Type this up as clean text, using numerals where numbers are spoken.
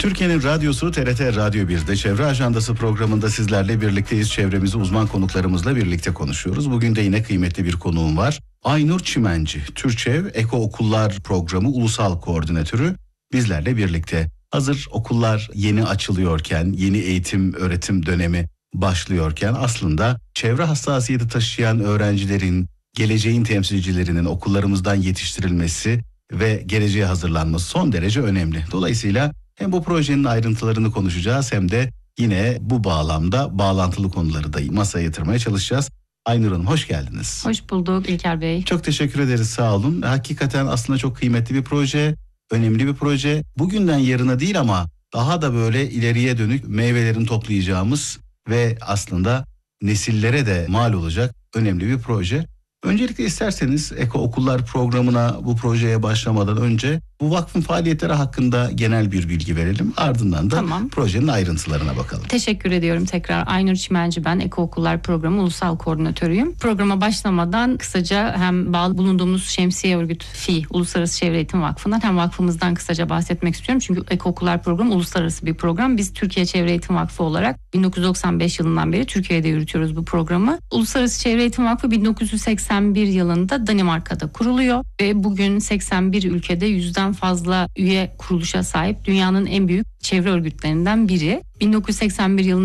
Türkiye'nin radyosu TRT Radyo 1'de Çevre Ajandası programında sizlerle birlikteyiz. Çevremizi uzman konuklarımızla birlikte konuşuyoruz. Bugün de yine kıymetli bir konuğum var. Aynur Çimenci, Türçev Eko Okullar Programı Ulusal Koordinatörü bizlerle birlikte. Hazır okullar yeni açılıyorken, yeni eğitim öğretim dönemi başlıyorken aslında çevre hassasiyeti taşıyan öğrencilerin, geleceğin temsilcilerinin okullarımızdan yetiştirilmesi ve geleceğe hazırlanması son derece önemli. Dolayısıyla hem bu projenin ayrıntılarını konuşacağız hem de yine bu bağlamda bağlantılı konuları da masaya yatırmaya çalışacağız. Aynur Hanım hoş geldiniz. Hoş bulduk İlker Bey. Çok teşekkür ederiz, sağ olun. Hakikaten aslında çok kıymetli bir proje, önemli bir proje. Bugünden yarına değil ama daha da böyle ileriye dönük meyvelerini toplayacağımız ve aslında nesillere de mal olacak önemli bir proje. Öncelikle isterseniz Eko Okullar Programı'na, bu projeye başlamadan önce bu vakfın faaliyetleri hakkında genel bir bilgi verelim. Ardından da projenin ayrıntılarına bakalım. Teşekkür ediyorum tekrar. Aynur Çimenci ben, Eko Okullar Programı Ulusal Koordinatörüyüm. Programa başlamadan kısaca hem bağlı bulunduğumuz şemsiye örgüt Fİ, Uluslararası Çevre Eğitim Vakfı'ndan hem vakfımızdan kısaca bahsetmek istiyorum. Çünkü Eko Okullar Programı uluslararası bir program. Biz Türkiye Çevre Eğitim Vakfı olarak 1995 yılından beri Türkiye'de yürütüyoruz bu programı. Uluslararası Çevre Eğitim Vakfı 1981 yılında Danimarka'da kuruluyor ve bugün 81 ülkede 100'den fazla üye kuruluşa sahip dünyanın en büyük çevre örgütlerinden biri. 1981 yılında